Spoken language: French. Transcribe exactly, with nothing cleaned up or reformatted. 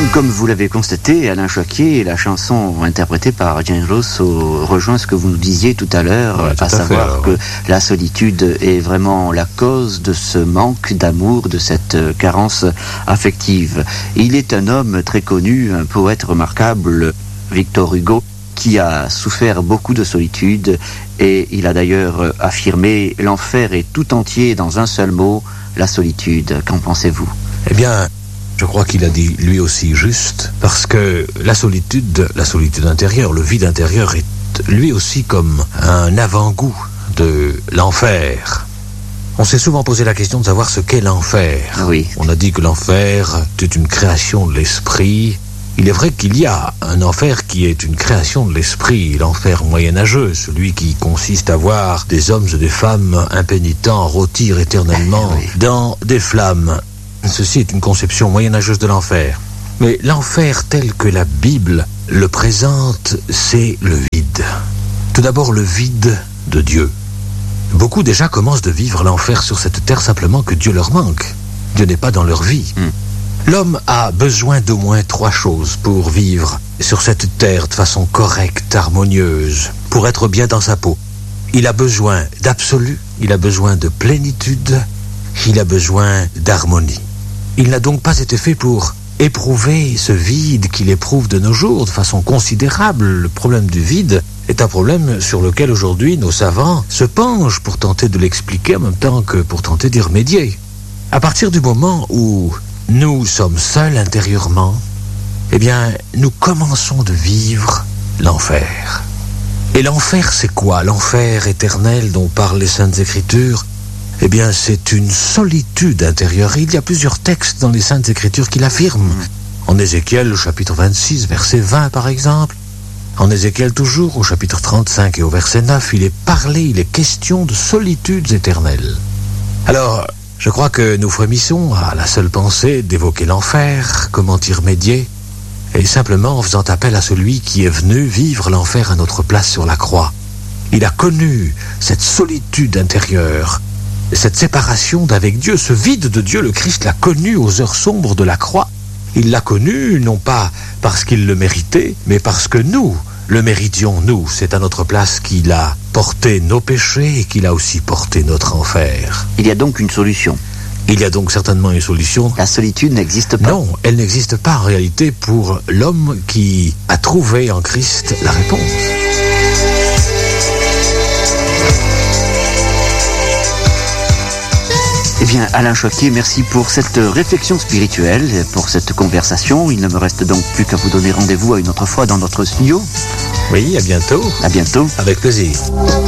Comme vous l'avez constaté, Alain Choquet, la chanson interprétée par Jane Russo rejoint ce que vous nous disiez tout à l'heure, ouais, à, à savoir fait, que la solitude est vraiment la cause de ce manque d'amour, de cette carence affective. Il est un homme très connu, un poète remarquable, Victor Hugo, qui a souffert beaucoup de solitude, et il a d'ailleurs affirmé « L'enfer est tout entier dans un seul mot, la solitude ». Qu'en pensez-vous ? Eh bien, je crois qu'il a dit lui aussi juste, parce que la solitude, la solitude intérieure, le vide intérieur est lui aussi comme un avant-goût de l'enfer. On s'est souvent posé la question de savoir ce qu'est l'enfer. Oui. On a dit que l'enfer est une création de l'esprit. Il est vrai qu'il y a un enfer qui est une création de l'esprit, l'enfer moyenâgeux, celui qui consiste à voir des hommes et des femmes impénitents rôtir éternellement oui. dans des flammes. Ceci est une conception moyenâgeuse de l'enfer. Mais l'enfer tel que la Bible le présente, c'est le vide. Tout d'abord le vide de Dieu. Beaucoup déjà commencent de vivre l'enfer sur cette terre simplement que Dieu leur manque. Dieu n'est pas dans leur vie. Mm. L'homme a besoin d'au moins trois choses pour vivre sur cette terre de façon correcte, harmonieuse, pour être bien dans sa peau. Il a besoin d'absolu, il a besoin de plénitude, il a besoin d'harmonie. Il n'a donc pas été fait pour éprouver ce vide qu'il éprouve de nos jours de façon considérable. Le problème du vide est un problème sur lequel aujourd'hui nos savants se penchent pour tenter de l'expliquer en même temps que pour tenter d'y remédier. À partir du moment où nous sommes seuls intérieurement, eh bien, nous commençons de vivre l'enfer. Et l'enfer, c'est quoi? L'enfer éternel dont parlent les Saintes Écritures, eh bien, c'est une solitude intérieure. Et il y a plusieurs textes dans les Saintes Écritures qui l'affirment. En Ézéchiel, au chapitre vingt-six, verset vingt, par exemple. En Ézéchiel, toujours, au chapitre trente-cinq et au verset neuf, il est parlé, il est question de solitudes éternelles. Alors, je crois que nous frémissons à la seule pensée d'évoquer l'enfer, comment y remédier, et simplement en faisant appel à celui qui est venu vivre l'enfer à notre place sur la croix. Il a connu cette solitude intérieure, cette séparation d'avec Dieu, ce vide de Dieu. Le Christ l'a connu aux heures sombres de la croix. Il l'a connu non pas parce qu'il le méritait, mais parce que nous le méritions, nous. C'est à notre place qu'il a porté nos péchés et qu'il a aussi porté notre enfer. Il y a donc une solution. Il y a donc certainement une solution. La solitude n'existe pas. Non, elle n'existe pas en réalité pour l'homme qui a trouvé en Christ la réponse. Eh bien, Alain Choquet, merci pour cette réflexion spirituelle, pour cette conversation. Il ne me reste donc plus qu'à vous donner rendez-vous à une autre fois dans notre studio. Oui, à bientôt. À bientôt. Avec plaisir.